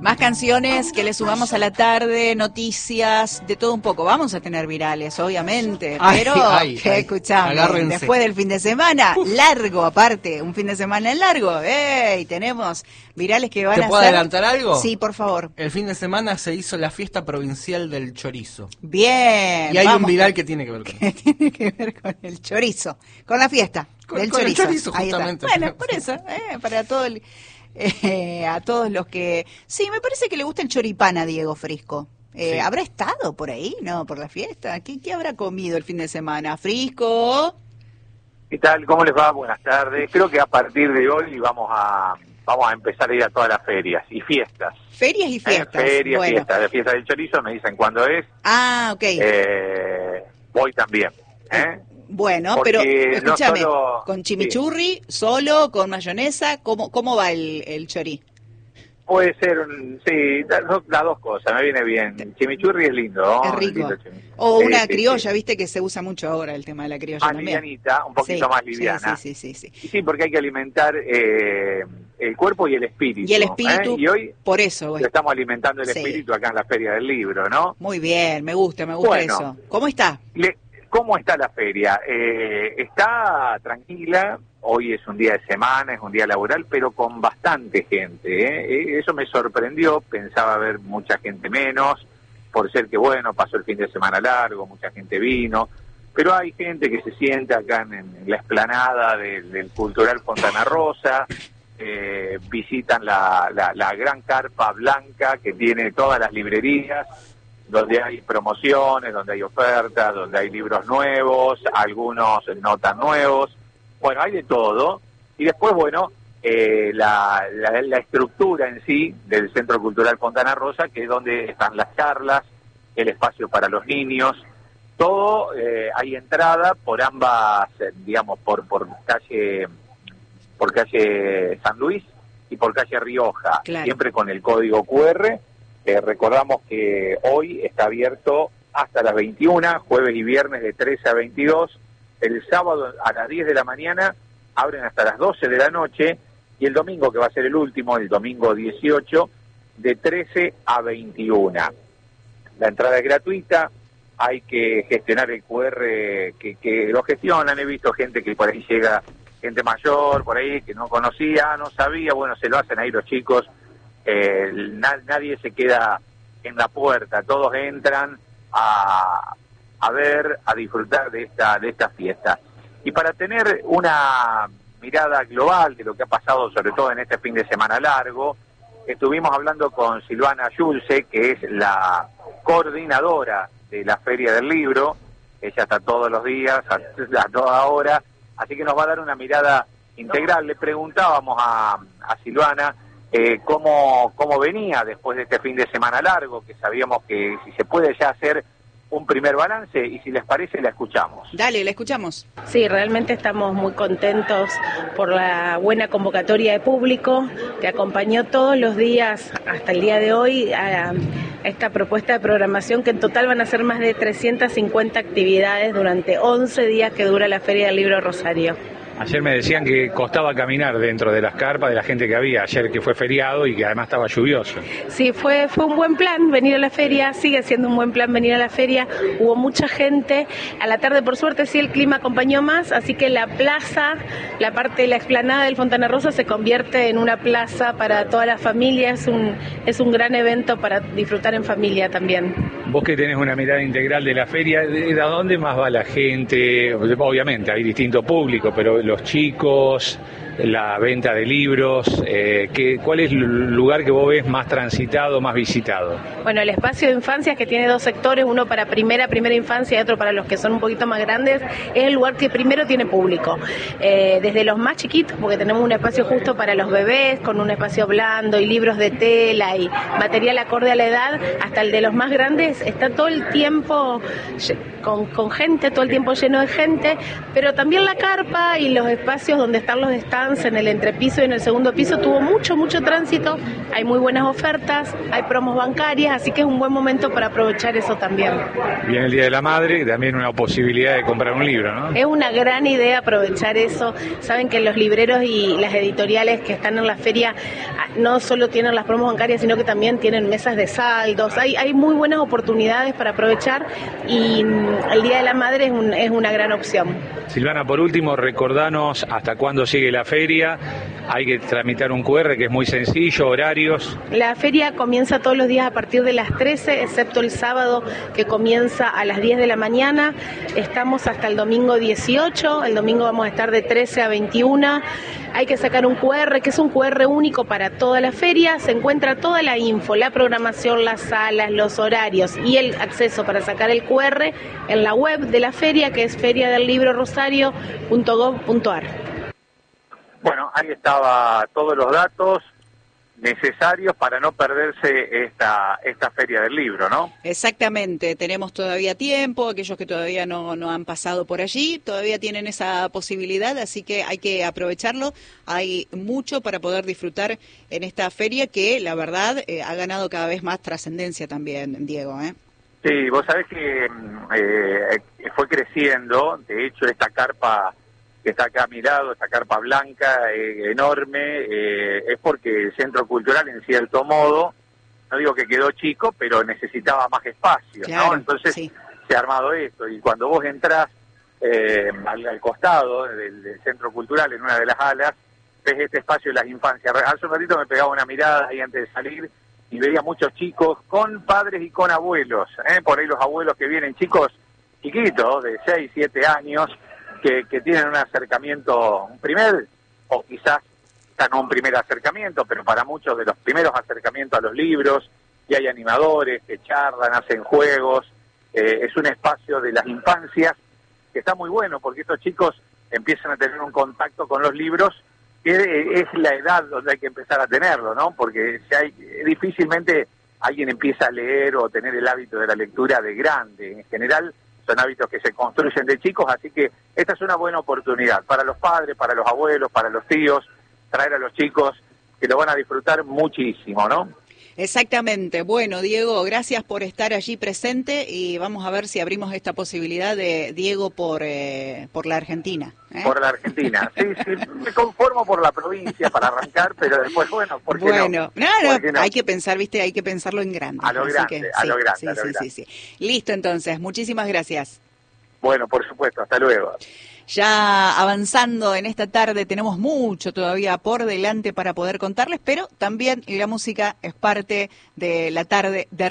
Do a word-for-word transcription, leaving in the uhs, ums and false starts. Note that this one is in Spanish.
Más canciones que le sumamos a la tarde, noticias, de todo un poco. Vamos a tener virales, obviamente, ay, pero ay, que ay, escuchame, agárrense. Después del fin de semana, largo aparte, un fin de semana largo, ¡ey! Tenemos virales que van ¿Te a puedo ser... adelantar algo? Sí, por favor. El fin de semana se hizo la fiesta provincial del chorizo. Bien. Y hay vamos un viral con... que tiene que ver con que tiene que ver con el chorizo, con la fiesta con, del con chorizo. el chorizo, Ahí está. justamente. Bueno, por eso, eh, para todo el... Eh, a todos los que... Sí, me parece que le gusta el choripán a Diego Frisco. Eh, Sí. ¿Habrá estado por ahí? ¿No? ¿Por la fiesta? ¿Qué, qué habrá comido el fin de semana? ¿Frisco? ¿Qué tal? ¿Cómo les va? Buenas tardes. Creo que a partir de hoy vamos a vamos a empezar a ir a todas las ferias y fiestas. Ferias y fiestas. Eh, ferias, bueno. fiestas. La fiesta del chorizo me dicen cuándo es. Ah, ok. Eh, voy también. ¿eh? Bueno, Porque pero escúchame, no solo- ¿con chimichurri, solo, con mayonesa? ¿Cómo, cómo va el, el chorí? Puede ser, un, sí, las dos, las dos cosas, me viene bien. Chimichurri es lindo, ¿no? Es rico. Lindo chimichurri. O Sí, una sí, criolla, sí. viste que se usa mucho ahora el tema de la criolla Más también. livianita, un poquito Sí, más sí, liviana. Sí, sí, sí, sí. Y sí, porque hay que alimentar eh, el cuerpo y el espíritu. Y el espíritu, ¿eh? Y hoy por eso. lo Bueno. estamos alimentando el Sí. espíritu acá en la Feria del Libro, ¿no? Muy bien, me gusta, me gusta Bueno. eso. ¿Cómo está? Le- ¿Cómo está la feria? Eh, está tranquila, hoy es un día de semana, es un día laboral, pero con bastante gente. ¿eh? Eso me sorprendió, pensaba ver mucha gente menos, por ser que, bueno, pasó el fin de semana largo, mucha gente vino, pero hay gente que se sienta acá en, en la explanada del, del Cultural Fontana Rosa, eh, visitan la, la, la gran carpa blanca que tiene todas las librerías, donde hay promociones, donde hay ofertas, donde hay libros nuevos, algunos no tan nuevos, bueno, hay de todo. Y después, bueno, eh, la, la, la estructura en sí del Centro Cultural Fontana Rosa, que es donde están las charlas, el espacio para los niños, todo, eh, hay entrada por ambas, eh, digamos, por, por calle, por calle San Luis y por calle Rioja, Claro. siempre con el código cu erre. Eh, recordamos que hoy está abierto hasta las veintiuna, jueves y viernes de trece a veintidós, el sábado a las diez de la mañana abren hasta las doce de la noche y el domingo, que va a ser el último, el domingo dieciocho, de trece a veintiuna. La entrada es gratuita, hay que gestionar el cu erre que, que lo gestionan, he visto gente que por ahí llega, gente mayor por ahí que no conocía, no sabía, bueno, se lo hacen ahí los chicos. Eh, na, nadie se queda en la puerta, todos entran a, a ver, a disfrutar de esta de esta fiesta. Y para tener una mirada global de lo que ha pasado, sobre todo en este fin de semana largo, estuvimos hablando con Silvana Yulce, que es la coordinadora de la Feria del Libro. Ella está todos los días, a, a toda hora, así que nos va a dar una mirada integral. Le preguntábamos a, a Silvana Eh, cómo, cómo venía después de este fin de semana largo, que sabíamos que si se puede ya hacer un primer balance, y si les parece la escuchamos. Dale, la escuchamos. Sí, realmente estamos muy contentos por la buena convocatoria de público que acompañó todos los días hasta el día de hoy a, a esta propuesta de programación, que en total van a ser más de trescientas cincuenta actividades durante once días que dura la Feria del Libro Rosario. Ayer me decían que costaba caminar dentro de las carpas de la gente que había, ayer que fue feriado y que además estaba lluvioso. Sí, fue fue un buen plan venir a la feria, sigue siendo un buen plan venir a la feria, hubo mucha gente, a la tarde por suerte sí el clima acompañó más, así que la plaza, la parte de la explanada del Fontana Rosa se convierte en una plaza para toda la familia, es un, es un gran evento para disfrutar en familia también. Vos que tenés una mirada integral de la feria, ¿de de dónde más va la gente? Obviamente hay distinto público, pero los chicos, la venta de libros, eh, ¿qué, ¿cuál es el lugar que vos ves más transitado, más visitado? Bueno, el espacio de infancias, que tiene dos sectores, uno para primera, primera infancia y otro para los que son un poquito más grandes, es el lugar que primero tiene público. Eh, desde los más chiquitos, porque tenemos un espacio justo para los bebés, con un espacio blando y libros de tela y material acorde a la edad, hasta el de los más grandes, está todo el tiempo con, con gente, todo el tiempo lleno de gente, pero también la carpa y los espacios donde están los stands Advance en el entrepiso y en el segundo piso tuvo mucho, mucho tránsito, hay muy buenas ofertas, hay promos bancarias, así que es un buen momento para aprovechar eso también. Viene el Día de la Madre, también una posibilidad de comprar un libro, ¿no? Es una gran idea aprovechar eso. Saben que los libreros y las editoriales que están en la feria no solo tienen las promos bancarias, sino que también tienen mesas de saldos. Hay, hay muy buenas oportunidades para aprovechar y el Día de la Madre es, un, es una gran opción. Silvana, por último, recordanos hasta cuándo sigue la feria. Hay que tramitar un cu erre que es muy sencillo, horarios. La feria comienza todos los días a partir de las trece, excepto el sábado que comienza a las diez de la mañana. Estamos hasta el domingo dieciocho, el domingo vamos a estar de trece a veintiuna. Hay que sacar un cu erre, que es un cu erre único para toda la feria. Se encuentra toda la info, la programación, las salas, los horarios y el acceso para sacar el cu erre en la web de la feria, que es feria del libro rosario punto gov punto ar. Bueno, ahí estaba todos los datos necesarios para no perderse esta esta feria del libro, ¿no? Exactamente, tenemos todavía tiempo, aquellos que todavía no, no han pasado por allí, todavía tienen esa posibilidad, así que hay que aprovecharlo. Hay mucho para poder disfrutar en esta feria que, la verdad, eh, ha ganado cada vez más trascendencia también, Diego, ¿eh? Sí, vos sabés que eh, fue creciendo, de hecho esta carpa que está acá a mi lado, esta carpa blanca, eh, enorme, eh, es porque el Centro Cultural, en cierto modo, no digo que quedó chico, pero necesitaba más espacio, claro, ¿no? Entonces sí. se ha armado esto, y cuando vos entrás eh, al, al costado del, del Centro Cultural, en una de las alas, ves este espacio de las infancias. Hace un ratito me pegaba una mirada ahí antes de salir, y veía muchos chicos con padres y con abuelos, ¿eh? Por ahí los abuelos que vienen, chicos chiquitos, de seis, siete años, Que, que tienen un acercamiento, un primer, o quizás no un primer acercamiento, pero para muchos de los primeros acercamientos a los libros, y hay animadores que charlan, hacen juegos, eh, es un espacio de las infancias que está muy bueno, porque estos chicos empiezan a tener un contacto con los libros, que es la edad donde hay que empezar a tenerlo, ¿no? Porque si hay, difícilmente alguien empieza a leer o tener el hábito de la lectura de grande, en general son hábitos que se construyen de chicos, así que esta es una buena oportunidad para los padres, para los abuelos, para los tíos, traer a los chicos que lo van a disfrutar muchísimo, ¿no? Exactamente. Bueno, Diego, gracias por estar allí presente y vamos a ver si abrimos esta posibilidad de Diego por eh, por la Argentina. ¿eh? Por la Argentina, sí, sí, me conformo por la provincia para arrancar, pero después, bueno, ¿por qué bueno, no? no, no, ¿Por qué no? hay que pensar, viste, hay que pensarlo en grande. A lo así grande, que, a sí, lo grande, sí, a lo sí, grande. sí, sí. Listo, entonces, muchísimas gracias. Bueno, por supuesto, hasta luego. Ya avanzando en esta tarde, tenemos mucho todavía por delante para poder contarles, pero también la música es parte de la tarde de